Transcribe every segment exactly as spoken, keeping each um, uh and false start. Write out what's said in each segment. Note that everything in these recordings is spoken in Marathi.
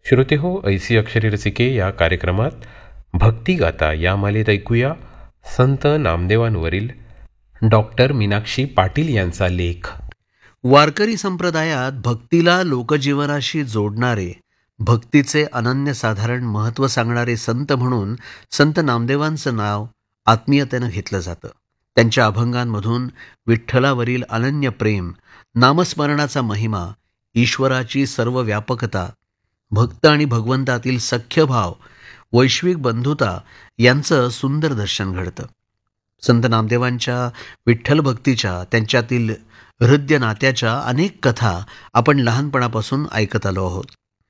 श्रोते हो, ऐसी अक्षरे रसिके या कार्यक्रमात भक्तिगाथा या मालेत ऐकूया संत नामदेवांवरील डॉक्टर मीनाक्षी पाटील यांचा लेख. वारकरी संप्रदायात भक्तीला लोकजीवनाशी जोडणारे, भक्तीचे अनन्यसाधारण महत्त्व सांगणारे संत म्हणून संत नामदेवांचं नाव आत्मीयतेनं घेतलं जातं. त्यांच्या अभंगांमधून विठ्ठलावरील अनन्य प्रेम, नामस्मरणाचा महिमा, ईश्वराची सर्व व्यापकता, भक्त आणि भगवंतातील सख्यभाव, वैश्विक बंधुता यांचं सुंदर दर्शन घडतं. संत नामदेवांच्या विठ्ठल भक्तीच्या, त्यांच्यातील हृदय नात्याच्या अनेक कथा आपण लहानपणापासून ऐकत आलो आहोत.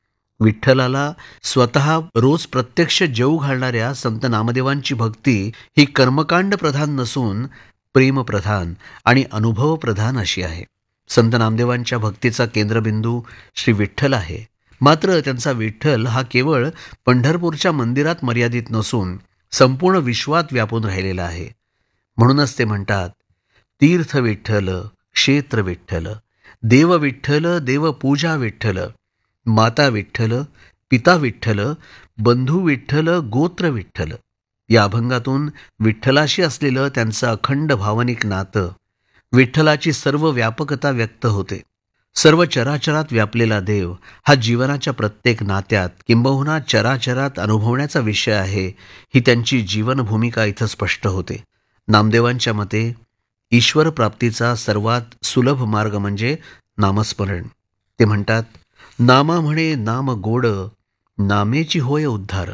विठ्ठलाला स्वतः रोज प्रत्यक्ष जेऊ घालणाऱ्या संत नामदेवांची भक्ती ही कर्मकांड प्रधान नसून प्रेमप्रधान आणि अनुभव प्रधान अशी आहे. संत नामदेवांच्या भक्तीचा केंद्रबिंदू श्री विठ्ठल आहे. मात्र त्यांचा विठ्ठल हा केवळ पंढरपूरच्या मंदिरात मर्यादित नसून संपूर्ण विश्वात व्यापून राहिलेला आहे. म्हणूनच ते म्हणतात, तीर्थ विठ्ठल, क्षेत्र विठ्ठल, देव विठ्ठल, देवपूजा विठ्ठल, माता विठ्ठल, पिता विठ्ठल, बंधू विठ्ठल, गोत्र विठ्ठल. या अभंगातून विठ्ठलाशी असलेलं त्यांचं अखंड भावनिक नातं, विठ्ठलाची सर्व व्यापकता व्यक्त होते. सर्व चराचरात व्यापलेला देव हा जीवनाच्या प्रत्येक नात्यात किंबहुना चराचरात अनुभवण्याचा विषय आहे, ही त्यांची जीवन भूमिका इथं स्पष्ट होते. नामदेवांच्या मते ईश्वर प्राप्तीचा सर्वात सुलभ मार्ग म्हणजे नामस्मरण. ते म्हणतात, नामा म्हणे नाम गोड, नामेची होय उद्धार.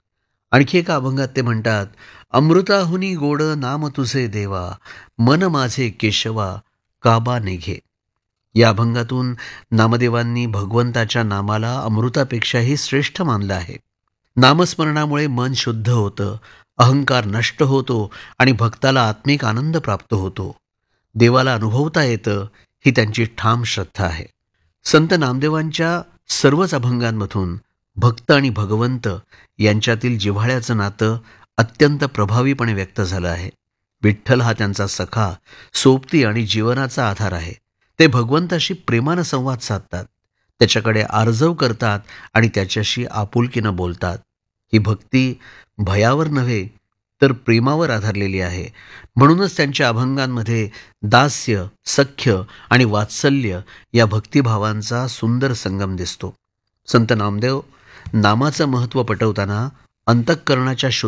आणखी एका अभंगात ते म्हणतात, अमृताहुनी गोड नाम तुझे देवा, मन माझे केशवा काबा निघे. या अभंगातून नामदेवांनी भगवंताच्या नामाला अमृतापेक्षाही श्रेष्ठ मानलं आहे. नामस्मरणामुळे मन शुद्ध होतं, अहंकार नष्ट होतो आणि भक्ताला आत्मिक आनंद प्राप्त होतो. देवाला अनुभवता येतं, ही त्यांची ठाम श्रद्धा आहे. संत नामदेवांच्या सर्वच अभंगांमधून भक्त आणि भगवंत यांच्यातील जिव्हाळ्याचं नातं अत्यंत प्रभावीपणे व्यक्त झालं आहे. विठ्ठल हा त्यांचा सखा, सोबती आणि जीवनाचा आधार आहे. ते भगवंताशी प्रेमानं संवाद साधतात, त्याच्याकडे आर्जव करतात आणि त्याच्याशी आपुलकीनं बोलतात. ही भक्ती भयावर नव्हे तर प्रेमावर आधारलेली आहे. म्हणूनच त्यांच्या अभंगांमध्ये दास्य, सख्य आणि वात्सल्य या भक्तिभावांचा सुंदर संगम दिसतो. संत नामदेव नामाचं महत्त्व पटवताना अंतःकरणाच्या